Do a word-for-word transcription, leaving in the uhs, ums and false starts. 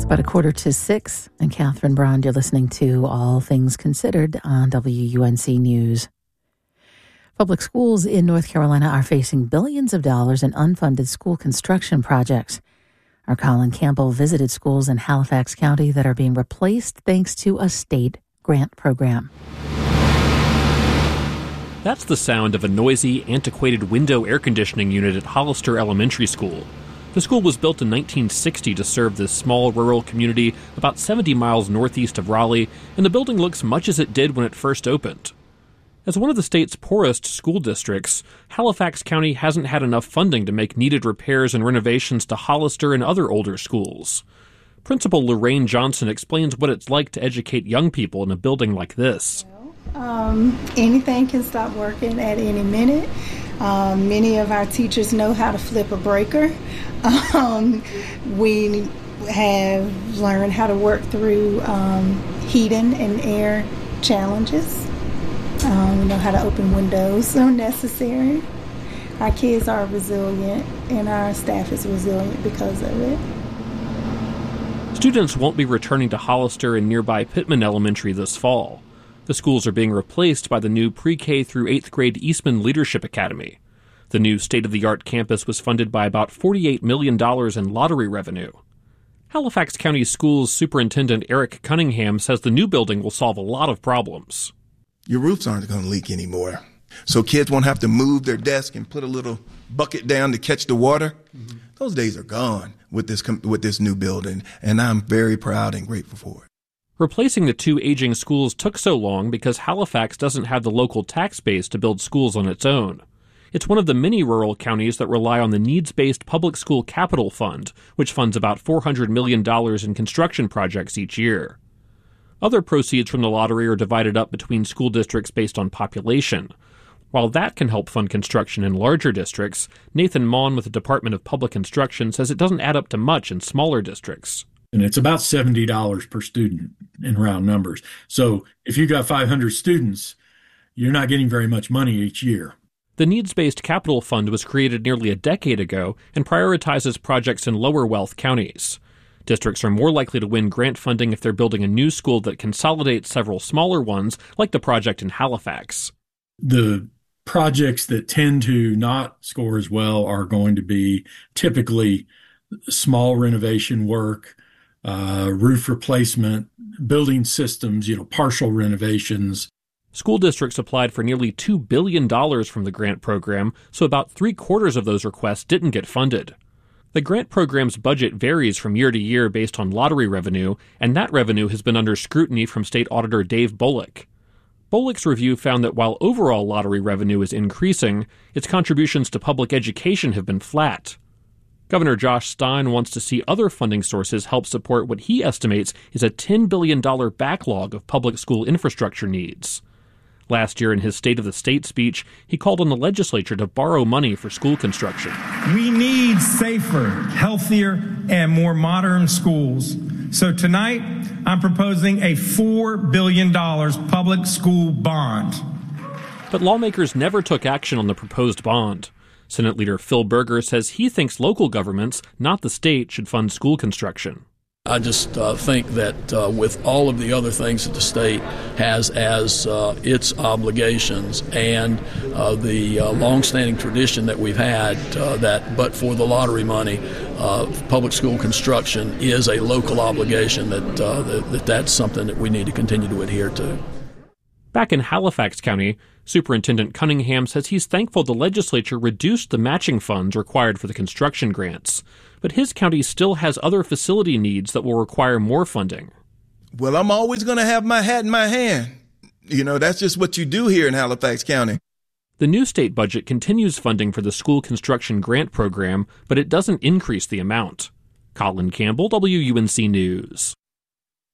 About a quarter to six, and Catherine Brand, you're listening to All Things Considered on W U N C News. Public schools in North Carolina are facing billions of dollars in unfunded school construction projects. Our Colin Campbell visited schools in Halifax County that are being replaced thanks to a state grant program. That's the sound of a noisy, antiquated window air conditioning unit at Hollister Elementary School. The school was built in nineteen sixty to serve this small rural community about seventy miles northeast of Raleigh, and the building looks much as it did when it first opened. As one of the state's poorest school districts, Halifax County hasn't had enough funding to make needed repairs and renovations to Hollister and other older schools. Principal Lorraine Johnson explains what it's like to educate young people in a building like this. Um, anything can stop working at any minute. Um, many of our teachers know how to flip a breaker. Um, we have learned how to work through um, heating and air challenges. Um, we know how to open windows when necessary. Our kids are resilient, and our staff is resilient because of it. Students won't be returning to Hollister and nearby Pittman Elementary this fall. The schools are being replaced by the new pre-K through eighth grade Eastman Leadership Academy. The new state-of-the-art campus was funded by about forty-eight million dollars in lottery revenue. Halifax County Schools Superintendent Eric Cunningham says the new building will solve a lot of problems. Your roofs aren't going to leak anymore, so kids won't have to move their desk and put a little bucket down to catch the water. Mm-hmm. Those days are gone with this with this new building, and I'm very proud and grateful for it. Replacing the two aging schools took so long because Halifax doesn't have the local tax base to build schools on its own. It's one of the many rural counties that rely on the Needs-Based Public School Capital Fund, which funds about four hundred million dollars in construction projects each year. Other proceeds from the lottery are divided up between school districts based on population. While that can help fund construction in larger districts, Nathan Maughan with the Department of Public Instruction says it doesn't add up to much in smaller districts. And it's about seventy dollars per student in round numbers. So if you got five hundred students, you're not getting very much money each year. The Needs-Based Capital Fund was created nearly a decade ago and prioritizes projects in lower wealth counties. Districts are more likely to win grant funding if they're building a new school that consolidates several smaller ones, like the project in Halifax. The projects that tend to not score as well are going to be typically small renovation work, uh, roof replacement, building systems, you know, partial renovations. School districts applied for nearly two billion dollars from the grant program, so about three-quarters of those requests didn't get funded. The grant program's budget varies from year to year based on lottery revenue, and that revenue has been under scrutiny from State Auditor Dave Bullock. Bullock's review found that while overall lottery revenue is increasing, its contributions to public education have been flat. Governor Josh Stein wants to see other funding sources help support what he estimates is a ten billion dollars backlog of public school infrastructure needs. Last year in his State of the State speech, he called on the legislature to borrow money for school construction. We need safer, healthier, and more modern schools. So tonight, I'm proposing a four billion dollars public school bond. But lawmakers never took action on the proposed bond. Senate Leader Phil Berger says he thinks local governments, not the state, should fund school construction. I just uh, think that uh, with all of the other things that the state has as uh, its obligations and uh, the uh, longstanding tradition that we've had uh, that but for the lottery money, uh, public school construction is a local obligation, that, uh, that, that that's something that we need to continue to adhere to. Back in Halifax County, Superintendent Cunningham says he's thankful the legislature reduced the matching funds required for the construction grants. But his county still has other facility needs that will require more funding. Well, I'm always going to have my hat in my hand. You know, that's just what you do here in Halifax County. The new state budget continues funding for the school construction grant program, but it doesn't increase the amount. Colin Campbell, W U N C News.